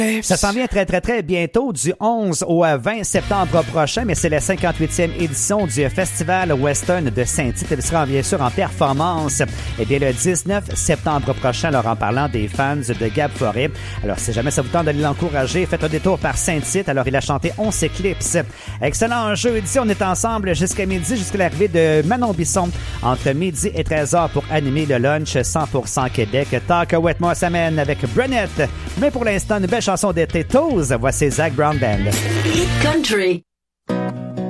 Ça s'en vient très, très, très bientôt, du 11 au 20 septembre prochain, mais c'est la 58e édition du Festival Western de Saint-Tite. Elle sera bien sûr en performance. Eh bien, le 19 septembre prochain, alors en parlant des fans de Gab Forêt. Alors, si jamais ça vous tente d'aller l'encourager, faites un détour par Saint-Tite. Alors, il a chanté On s'éclipse. Excellent jeudi, on est ensemble jusqu'à midi, jusqu'à l'arrivée de Manon Bisson, entre midi et 13h pour animer le lunch 100% Québec. Talk with moi semaine avec Brunette. Mais pour l'instant, une belle chanson d'été, Toes. Voici Zach Brown Band. Hit Country.